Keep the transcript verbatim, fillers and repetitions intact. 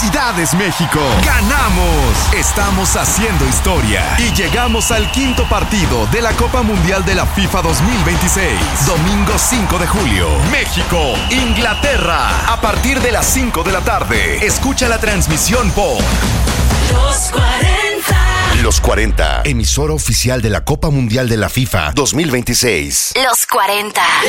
¡Felicidades, México! ¡Ganamos! Estamos haciendo historia y llegamos al quinto partido de la Copa Mundial de la FIFA dos mil veintiséis. Domingo cinco de julio. México, Inglaterra. A partir de las cinco de la tarde. Escucha la transmisión por Los cuarenta. Los cuarenta, emisora oficial de la Copa Mundial de la FIFA dos mil veintiséis. Los cuarenta.